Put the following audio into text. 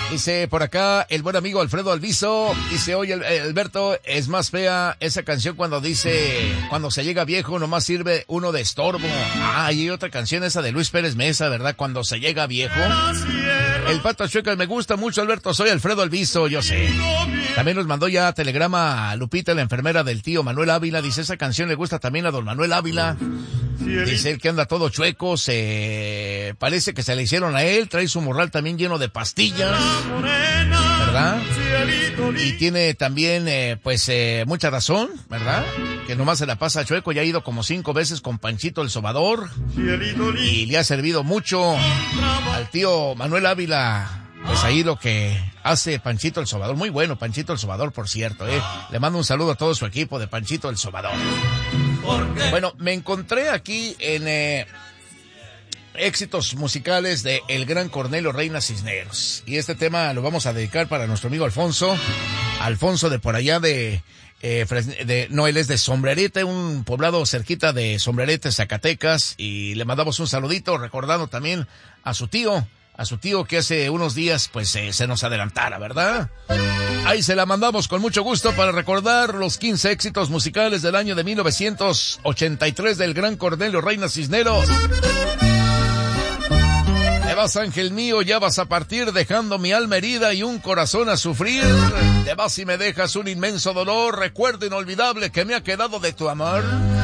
Dice por acá el buen amigo Alfredo Alviso, dice, oye Alberto, es más fea esa canción cuando dice, cuando se llega viejo nomás sirve uno de estorbo. Ah, y hay otra canción esa de Luis Pérez Mesa, ¿verdad? Cuando se llega viejo. El Pato Chuecas, me gusta mucho, Alberto, soy Alfredo Alviso, yo sé. También nos mandó ya telegrama a Lupita, la enfermera del tío Manuel Ávila, dice, esa canción le gusta también a don Manuel Ávila. Dice él que anda todo chueco, parece que se le hicieron a él, trae su morral también lleno de pastillas, ¿verdad? Y tiene también, mucha razón, ¿verdad? Que nomás se la pasa chueco, ya ha ido como 5 veces con Panchito el Sobador y le ha servido mucho al tío Manuel Ávila, pues ahí lo que hace Panchito el Sobador. Muy bueno Panchito el Sobador, por cierto, le mando un saludo a todo su equipo de Panchito el Sobador. Bueno, me encontré aquí en éxitos musicales de el gran Cornelio Reina Cisneros. Y este tema lo vamos a dedicar para nuestro amigo Alfonso. Alfonso de por allá él es de Sombrerete, un poblado cerquita de Sombrerete, Zacatecas. Y le mandamos un saludito recordando también a su tío que hace unos días pues se nos adelantara, ¿verdad? Ahí se la mandamos con mucho gusto para recordar los 15 éxitos musicales del año de 1983 del gran Cornelio Reina Cisneros. Te vas, ángel mío, ya vas a partir dejando mi alma herida y un corazón a sufrir. Te vas y me dejas un inmenso dolor, recuerdo inolvidable que me ha quedado de tu amor.